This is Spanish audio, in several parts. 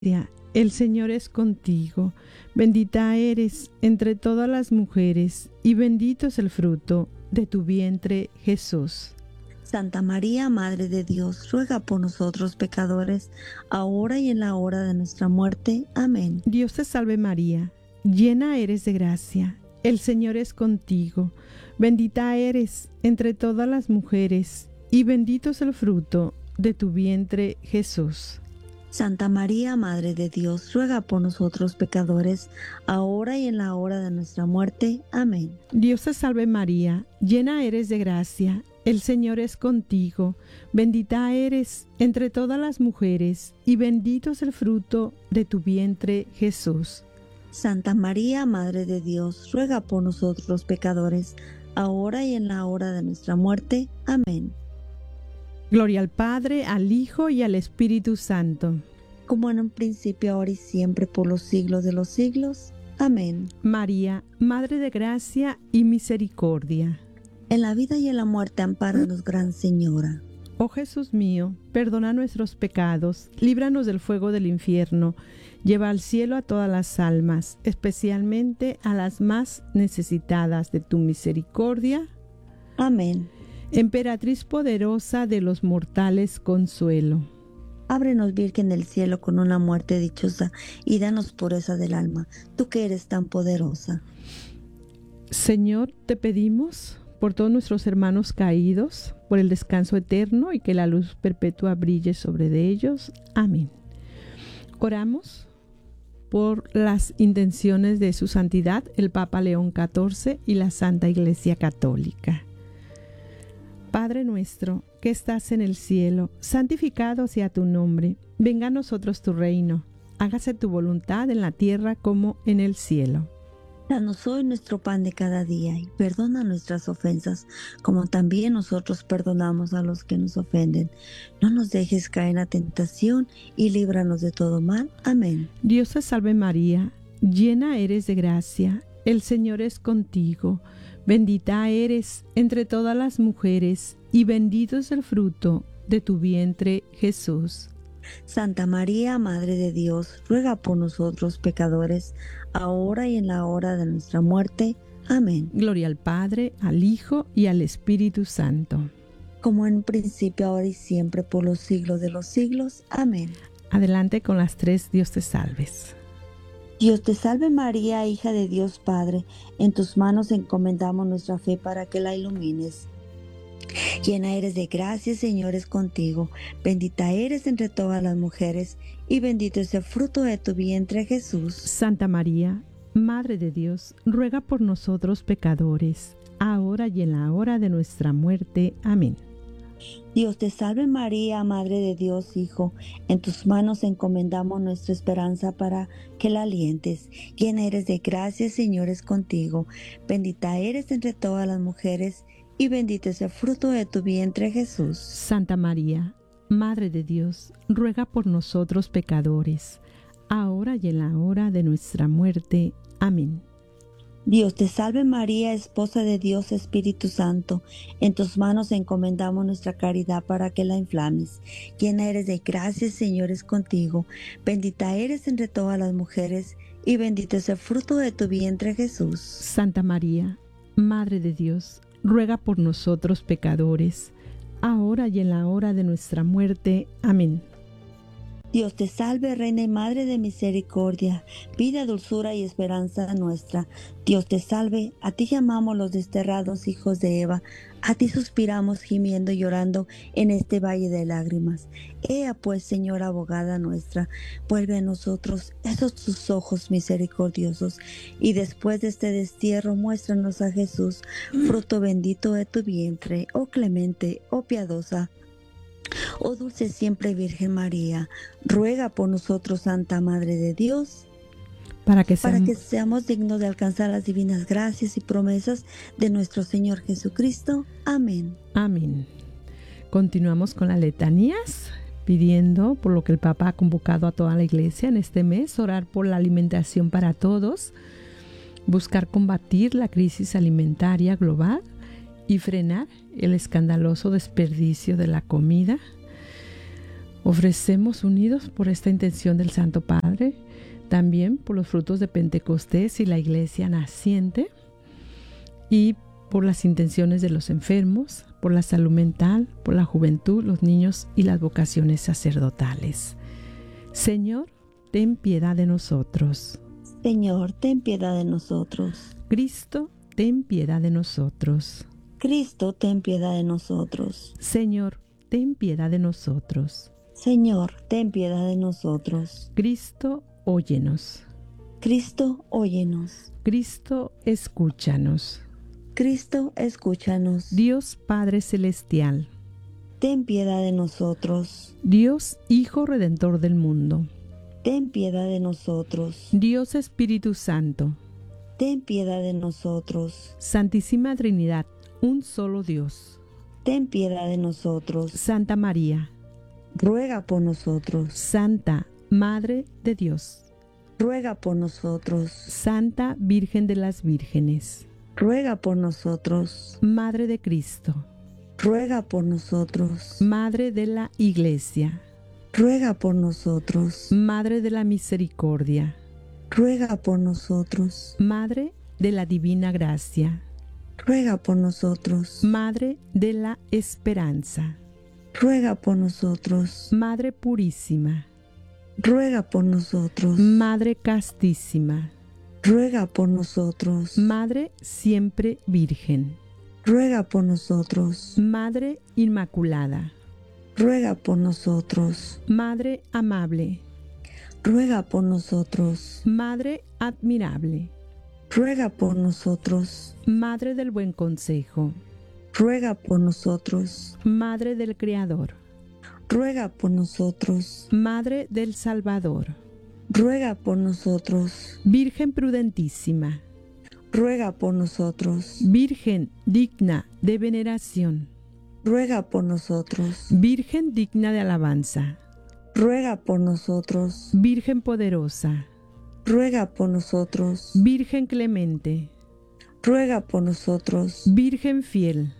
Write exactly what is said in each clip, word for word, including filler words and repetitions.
El Señor es contigo, bendita eres entre todas las mujeres, y bendito es el fruto de tu vientre, Jesús. Santa María, Madre de Dios, ruega por nosotros pecadores, ahora y en la hora de nuestra muerte. Amén. Dios te salve María, llena eres de gracia, el Señor es contigo, bendita eres entre todas las mujeres, y bendito es el fruto de tu vientre, Jesús. Santa María, Madre de Dios, ruega por nosotros pecadores, ahora y en la hora de nuestra muerte. Amén. Dios te salve María, llena eres de gracia, el Señor es contigo, bendita eres entre todas las mujeres, y bendito es el fruto de tu vientre, Jesús. Santa María, Madre de Dios, ruega por nosotros los pecadores, ahora y en la hora de nuestra muerte. Amén. Gloria al Padre, al Hijo y al Espíritu Santo. Como en un principio, ahora y siempre, por los siglos de los siglos. Amén. María, Madre de Gracia y Misericordia. En la vida y en la muerte, ampáranos, Gran Señora. Oh Jesús mío, perdona nuestros pecados, líbranos del fuego del infierno, lleva al cielo a todas las almas, especialmente a las más necesitadas de tu misericordia. Amén. Emperatriz poderosa de los mortales, consuelo. Ábrenos, Virgen del cielo, con una muerte dichosa, y danos pureza del alma, tú que eres tan poderosa. Señor, te pedimos por todos nuestros hermanos caídos, por el descanso eterno y que la luz perpetua brille sobre de ellos. Amén. Oramos por las intenciones de su santidad, el Papa León catorce y la Santa Iglesia Católica. Padre nuestro, que estás en el cielo, santificado sea tu nombre. Venga a nosotros tu reino. Hágase tu voluntad en la tierra como en el cielo. Danos hoy nuestro pan de cada día y perdona nuestras ofensas, como también nosotros perdonamos a los que nos ofenden. No nos dejes caer en la tentación y líbranos de todo mal. Amén. Dios te salve María, llena eres de gracia, el Señor es contigo. Bendita eres entre todas las mujeres, y bendito es el fruto de tu vientre, Jesús. Santa María, Madre de Dios, ruega por nosotros pecadores, ahora y en la hora de nuestra muerte. Amén. Gloria al Padre, al Hijo y al Espíritu Santo. Como en principio, ahora y siempre, por los siglos de los siglos. Amén. Adelante con las tres Dios te salves. Dios te salve María, hija de Dios Padre, en tus manos encomendamos nuestra fe para que la ilumines. Llena eres de gracia, Señor es contigo, bendita eres entre todas las mujeres, y bendito es el fruto de tu vientre, Jesús. Santa María, Madre de Dios, ruega por nosotros pecadores, ahora y en la hora de nuestra muerte. Amén. Dios te salve María, Madre de Dios Hijo, en tus manos encomendamos nuestra esperanza para que la alientes. Llena eres de gracia, Señor es contigo, bendita eres entre todas las mujeres, y bendito es el fruto de tu vientre, Jesús. Santa María, Madre de Dios, ruega por nosotros pecadores, ahora y en la hora de nuestra muerte. Amén. Dios te salve María, esposa de Dios Espíritu Santo, en tus manos encomendamos nuestra caridad para que la inflames. Llena eres de gracia, Señor es contigo, bendita eres entre todas las mujeres, y bendito es el fruto de tu vientre, Jesús. Santa María, Madre de Dios, ruega por nosotros pecadores, ahora y en la hora de nuestra muerte. Amén. Dios te salve, Reina y Madre de misericordia, vida, dulzura y esperanza nuestra. Dios te salve, a ti llamamos los desterrados hijos de Eva, a ti suspiramos gimiendo y llorando en este valle de lágrimas. Ea pues, Señora abogada nuestra, vuelve a nosotros esos tus ojos misericordiosos, y después de este destierro muéstranos a Jesús, fruto bendito de tu vientre, oh clemente, oh piadosa. Oh dulce siempre Virgen María, ruega por nosotros, Santa Madre de Dios, para que, para seamos... que seamos dignos de alcanzar las divinas gracias y promesas de nuestro Señor Jesucristo. Amén. Amén. Continuamos con las letanías, pidiendo por lo que el Papa ha convocado a toda la Iglesia en este mes, orar por la alimentación para todos, buscar combatir la crisis alimentaria global y frenar el escandaloso desperdicio de la comida, Ofrecemos unidos por esta intención del Santo Padre, también por los frutos de Pentecostés y la Iglesia naciente, y por las intenciones de los enfermos, por la salud mental, por la juventud, los niños y las vocaciones sacerdotales. Señor, ten piedad de nosotros. Señor, ten piedad de nosotros. Cristo, ten piedad de nosotros. Cristo, ten piedad de nosotros. Señor, ten piedad de nosotros. Señor, ten piedad de nosotros. Cristo, óyenos. Cristo, óyenos. Cristo, escúchanos. Cristo, escúchanos. Dios Padre Celestial, ten piedad de nosotros. Dios Hijo Redentor del mundo, ten piedad de nosotros. Dios Espíritu Santo, ten piedad de nosotros. Santísima Trinidad, un solo Dios, ten piedad de nosotros. Santa María, ruega por nosotros. Santa Madre de Dios, ruega por nosotros. Santa Virgen de las Vírgenes, ruega por nosotros. Madre de Cristo, ruega por nosotros. Madre de la Iglesia, ruega por nosotros. Madre de la Misericordia, ruega por nosotros. Madre de la Divina Gracia, ruega por nosotros. Madre de la Esperanza, ruega por nosotros. Madre Purísima, ruega por nosotros. Madre Castísima, ruega por nosotros. Madre Siempre Virgen, ruega por nosotros. Madre Inmaculada, ruega por nosotros. Madre Amable, ruega por nosotros. Madre Admirable, ruega por nosotros. Madre del Buen Consejo, ruega por nosotros. Madre del Creador, ruega por nosotros. Madre del Salvador, ruega por nosotros. Virgen prudentísima, ruega por nosotros. Virgen digna de veneración, ruega por nosotros. Virgen digna de alabanza, ruega por nosotros. Virgen poderosa, ruega por nosotros. Virgen clemente, ruega por nosotros. Virgen fiel,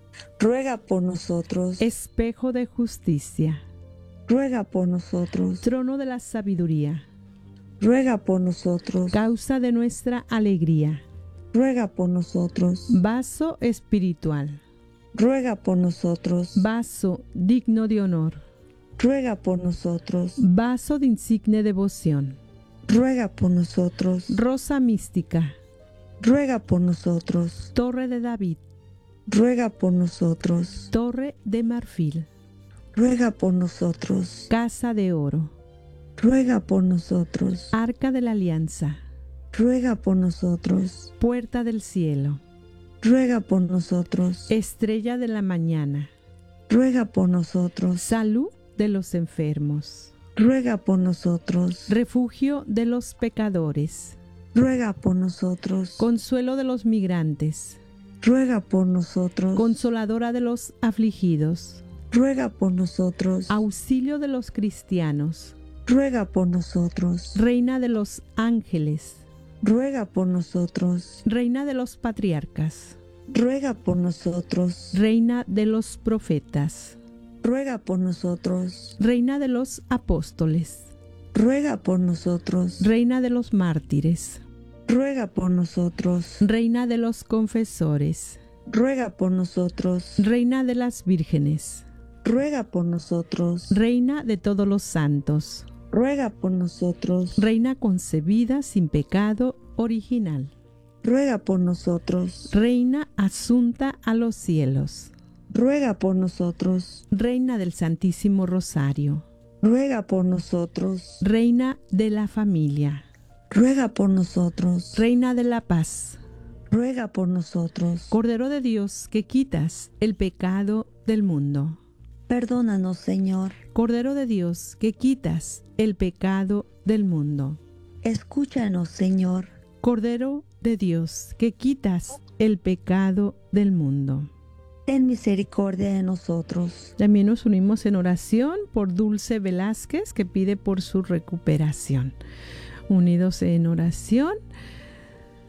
ruega por nosotros. espejo de justicia, ruega por nosotros. trono de la sabiduría, ruega por nosotros. causa de nuestra alegría, ruega por nosotros. vaso espiritual, ruega por nosotros. vaso digno de honor, ruega por nosotros. vaso de insigne devoción, ruega por nosotros. rosa mística, ruega por nosotros. torre de David, ruega por nosotros. torre de marfil, ruega por nosotros. casa de oro, ruega por nosotros. arca de la alianza, ruega por nosotros. puerta del cielo, ruega por nosotros. estrella de la mañana, ruega por nosotros. salud de los enfermos, ruega por nosotros. refugio de los pecadores, ruega por nosotros. consuelo de los migrantes, ruega por nosotros. consoladora de los afligidos, ruega por nosotros. auxilio de los cristianos, ruega por nosotros. reina de los ángeles, ruega por nosotros. reina de los patriarcas, ruega por nosotros. reina de los profetas, ruega por nosotros. reina de los apóstoles, ruega por nosotros. reina de los mártires, ruega por nosotros. reina de los confesores, ruega por nosotros. reina de las vírgenes, ruega por nosotros. reina de todos los santos, ruega por nosotros. reina concebida sin pecado original, ruega por nosotros. reina asunta a los cielos, ruega por nosotros. reina del Santísimo Rosario, ruega por nosotros. reina de la familia, ruega por nosotros. reina de la paz, ruega por nosotros. Cordero de Dios que quitas el pecado del mundo, perdónanos, Señor. Cordero de Dios que quitas el pecado del mundo, escúchanos, Señor. Cordero de Dios que quitas el pecado del mundo, ten misericordia de nosotros. También nos unimos en oración por Dulce Velázquez, que pide por su recuperación. Unidos en oración,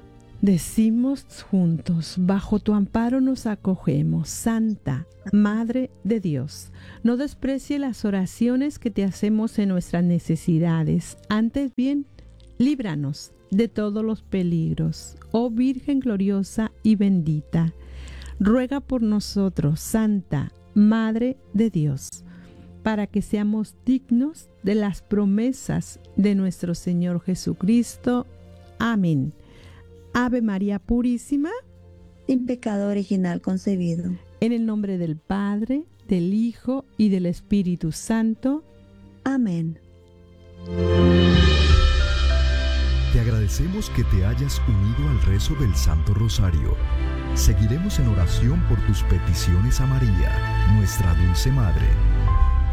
Decimos juntos, bajo tu amparo nos acogemos, Santa Madre de Dios. No desprecie las oraciones que te hacemos en nuestras necesidades. Antes bien, líbranos de todos los peligros. Oh Virgen gloriosa y bendita, ruega por nosotros, Santa Madre de Dios, para que seamos dignos de las promesas de nuestro Señor Jesucristo. Amén. Ave María Purísima, sin pecado original concebido. En el nombre del Padre, del Hijo y del Espíritu Santo. Amén. Te agradecemos que te hayas unido al rezo del Santo Rosario. Seguiremos en oración por tus peticiones a María, nuestra dulce Madre.